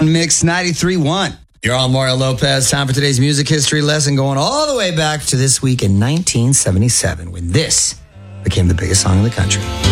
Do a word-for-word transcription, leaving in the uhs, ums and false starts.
Mix ninety-three point one. You're all Mario Lopez. Time for today's music history lesson going all the way back to this week in nineteen seventy-seven when this became the biggest song in the country.